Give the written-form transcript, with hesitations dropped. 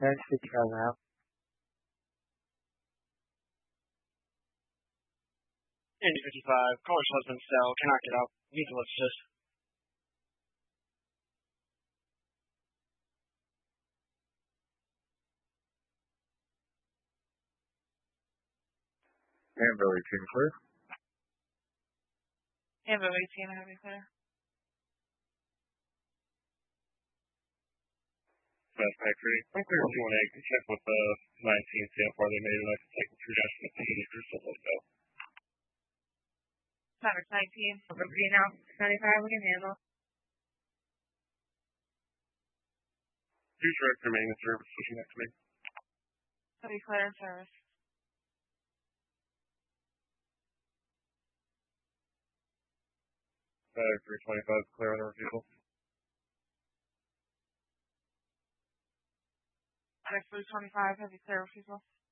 That's the travel out. Indy 55, Coach Husband Cell, cannot get out. Need to assist. Danville 18 clear. Danville 18, heavy clear. Suspect 3. I'm clear 218. Can check with 19 see how far they made it. I can take them through down to the teenagers, so let's go. Traffic 19, over green out, 95, we can handle. Two direct remaining in service, switching next to me. Heavy clear in service. Battery 325 clear on the refusal. Battery 325, heavy clear refusal.